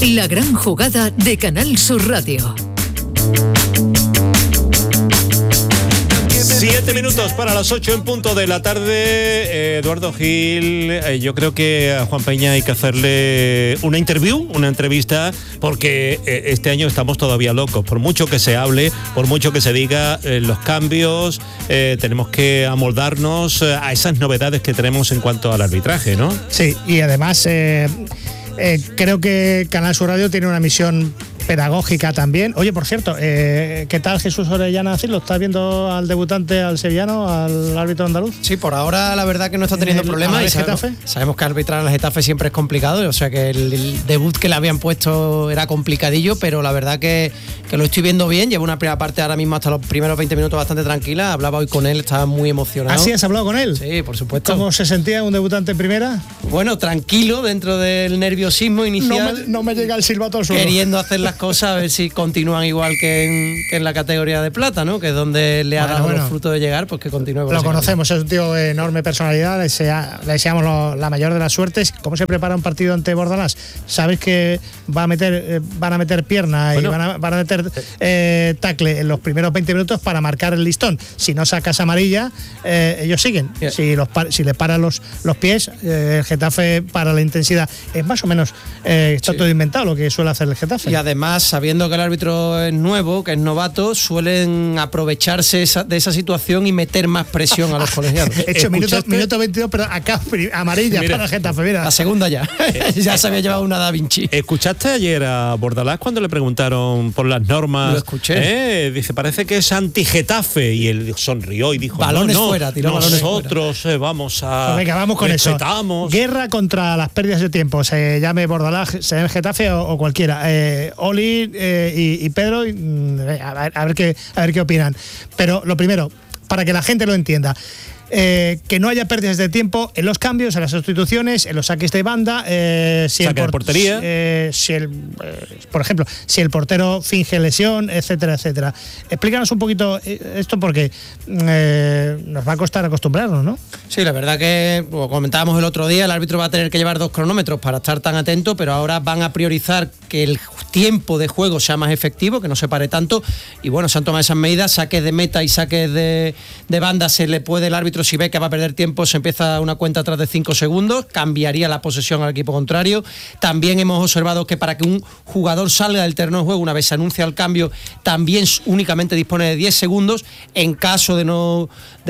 La gran jugada de Canal Sur Radio. 7 minutos para las 8 en punto de la tarde. Eduardo Gil, yo creo que a Juan Peña hay que hacerle una entrevista, porque este año estamos todavía locos. Por mucho que se hable, por mucho que se diga los cambios, tenemos que amoldarnos a esas novedades que tenemos en cuanto al arbitraje, ¿no? Sí, y además creo que Canal Sur Radio tiene una misión pedagógica también. Oye, por cierto, ¿qué tal Jesús Orellana? ¿Lo estás viendo al debutante, al sevillano, al árbitro andaluz? Sí, por ahora la verdad que no está teniendo problemas. Sabemos que arbitrar en el Getafe siempre es complicado, o sea que el debut que le habían puesto era complicadillo, pero la verdad que lo estoy viendo bien. Llevo una primera parte ahora mismo hasta los primeros 20 minutos bastante tranquila. Hablaba hoy con él, estaba muy emocionado. ¿Ah, sí? ¿Has hablado con él? Sí, por supuesto. ¿Cómo se sentía un debutante en primera? Bueno, tranquilo dentro del nerviosismo inicial. No me llega el silbato al suelo. Queriendo hacer las cosas a ver si continúan igual que en la categoría de plata, ¿no? Que es donde le ha dado los frutos de llegar, pues que continúe. Lo conocemos, es un tío de enorme personalidad, le deseamos la mayor de las suertes. ¿Cómo se prepara un partido ante Bordalás? Sabes que van a meter pierna, bueno, y van a meter tackle en los primeros 20 minutos para marcar el listón. Si no sacas amarilla, ellos siguen. Yeah. Si le paran los pies, el Getafe para la intensidad. Es más o menos está todo inventado lo que suele hacer el Getafe. Y además, sabiendo que el árbitro es nuevo, que es novato, suelen aprovecharse de esa situación y meter más presión a los colegiados. Hecho minuto 22, pero acá amarilla para el Getafe, mira. La segunda ya. Ya se había llevado una Da Vinci. ¿Escuchaste ayer a Bordalás cuando le preguntaron por las normas? Lo escuché. Dice, parece que es anti-Getafe, y él sonrió y dijo, balones fuera, tiró nosotros fuera. Vamos a... Pues venga, vamos con respetamos. Eso. Guerra contra las pérdidas de tiempo, se llame Bordalás, se llame Getafe o cualquiera. Oli y Pedro, a ver qué opinan. Pero lo primero, para que la gente lo entienda, que no haya pérdidas de tiempo en los cambios, en las sustituciones, en los saques de banda, saque de portería, por ejemplo, si el portero finge lesión, etcétera, etcétera. Explícanos un poquito esto, porque nos va a costar acostumbrarnos, ¿no? Sí, la verdad que, como comentábamos el otro día, el árbitro va a tener que llevar 2 cronómetros para estar tan atento, pero ahora van a priorizar que el tiempo de juego sea más efectivo, que no se pare tanto, y bueno, se han tomado esas medidas. Saques de meta y saques de banda, se le puede el árbitro, si ve que va a perder tiempo, se empieza una cuenta atrás de 5 segundos, cambiaría la posesión al equipo contrario. También hemos observado que para que un jugador salga del terreno de juego, una vez se anuncia el cambio, también únicamente dispone de 10 segundos. En caso de no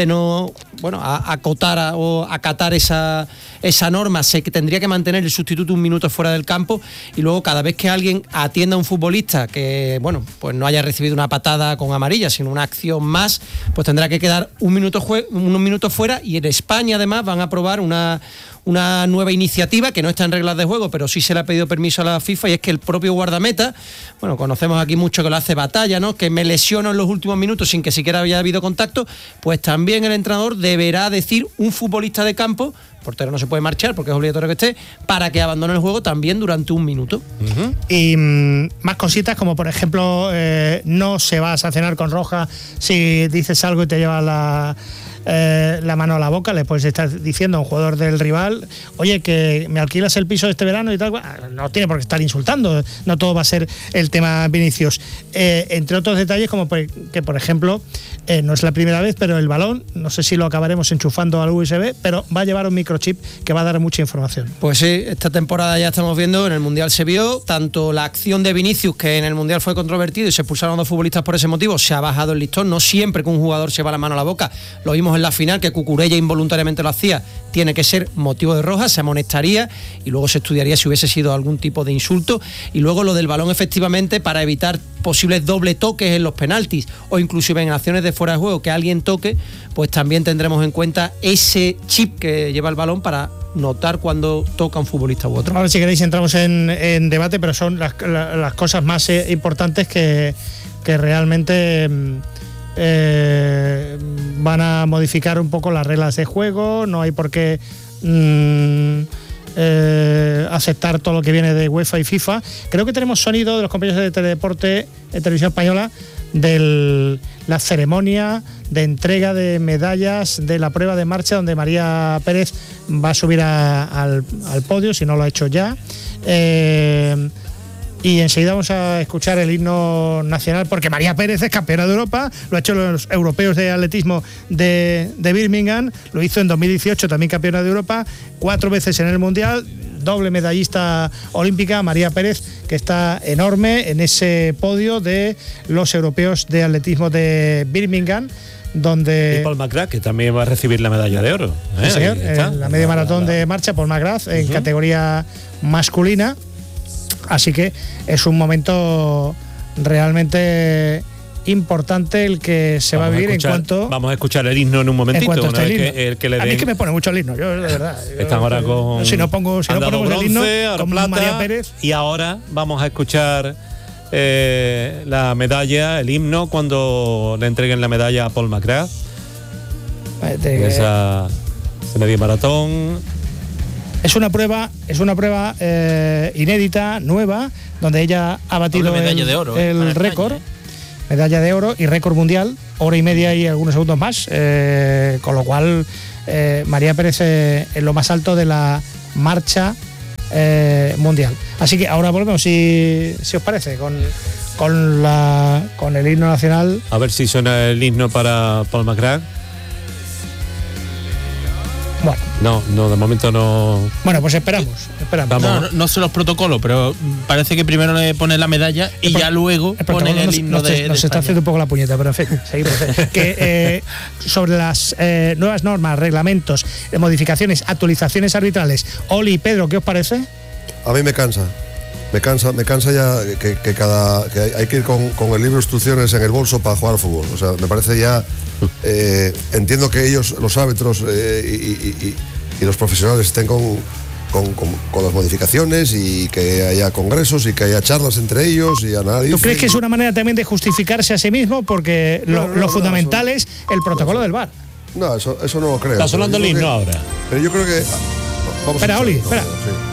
acotar o acatar esa norma, se tendría que mantener el sustituto 1 minuto fuera del campo, y luego cada vez que alguien atienda a un futbolista que pues no haya recibido una patada con amarilla, sino una acción más, pues tendrá que quedar unos minutos fuera. Y en España además van a aprobar una nueva iniciativa que no está en reglas de juego, pero sí se le ha pedido permiso a la FIFA, y es que el propio guardameta, conocemos aquí mucho que lo hace Batalla, ¿no? Que me lesiono en los últimos minutos sin que siquiera haya habido contacto, pues también el entrenador deberá decir un futbolista de campo, portero no se puede marchar porque es obligatorio que esté, para que abandone el juego también durante 1 minuto. Uh-huh. Y más cositas, como por ejemplo, no se va a sancionar con roja si dices algo y te lleva la mano a la boca. Le puedes estar diciendo a un jugador del rival, oye, que me alquilas el piso este verano y tal. No tiene por qué estar insultando, no todo va a ser el tema Vinicius. Entre otros detalles, como que por ejemplo, no es la primera vez, pero el balón, no sé si lo acabaremos enchufando al USB, pero va a llevar un microchip que va a dar mucha información. Pues sí, esta temporada ya estamos viendo, en el Mundial se vio, tanto la acción de Vinicius, que en el Mundial fue controvertido y se expulsaron 2 futbolistas por ese motivo, se ha bajado el listón. No siempre que un jugador se va la mano a la boca, lo vimos en la final, que Cucurella involuntariamente lo hacía, tiene que ser motivo de roja, se amonestaría y luego se estudiaría si hubiese sido algún tipo de insulto. Y luego lo del balón, efectivamente, para evitar posibles doble toques en los penaltis o inclusive en acciones de fuera de juego, que alguien toque, pues también tendremos en cuenta ese chip que lleva el balón para notar cuando toca un futbolista u otro. Ahora, si queréis, entramos en debate, pero son las cosas más importantes que realmente van a modificar un poco las reglas de juego. No hay por qué aceptar todo lo que viene de UEFA y FIFA. Creo que tenemos sonido de los compañeros de Teledeporte, de Televisión Española, de la ceremonia de entrega de medallas de la prueba de marcha, donde María Pérez va a subir al podio, si no lo ha hecho ya. Y enseguida vamos a escuchar el himno nacional, porque María Pérez es campeona de Europa, lo ha hecho los europeos de atletismo de Birmingham, lo hizo en 2018, también campeona de Europa, 4 veces en el Mundial, doble medallista olímpica, María Pérez, que está enorme en ese podio de los europeos de atletismo de Birmingham, donde... Y Paul McGrath, que también va a recibir la medalla de oro. Sí, señor, en la media maratón de marcha, Paul McGrath, en categoría masculina. Así que es un momento realmente importante el que se va a vivir en cuanto... Vamos a escuchar el himno en un momentito. En el que le a mí es que me pone mucho el himno, yo de verdad. Están ahora con... Si no ponemos bronce, el himno con plata, María Pérez. Y ahora vamos a escuchar la medalla, el himno, cuando le entreguen la medalla a Paul McGrath. Esa media maratón... Es una prueba inédita, nueva, donde ella ha batido el récord, medalla de oro y récord mundial, hora y media y algunos segundos más, con lo cual María Pérez en lo más alto de la marcha mundial. Así que ahora volvemos, si os parece, con el himno nacional. A ver si suena el himno para Paul McGrath. Bueno. No, de momento no. Bueno, pues esperamos. No sé los protocolos, pero parece que primero le ponen la medalla y ya luego ponen el himno de nos está haciendo un poco la puñeta, pero en fin, seguimos. Que sobre las nuevas normas, reglamentos, modificaciones, actualizaciones arbitrales, Oli y Pedro, ¿qué os parece? A mí me cansa. Me cansa ya que hay que ir con el libro de instrucciones en el bolso para jugar al fútbol. O sea, me parece ya... entiendo que ellos, los árbitros y los profesionales estén con las modificaciones y que haya congresos y que haya charlas entre ellos y análisis. ¿Tú crees que es una manera también de justificarse a sí mismo? Porque lo fundamental es el protocolo del VAR. No, eso no lo creo. Está sonando el himno ahora. Pero yo creo que... Espera, Oli, espera. Sí.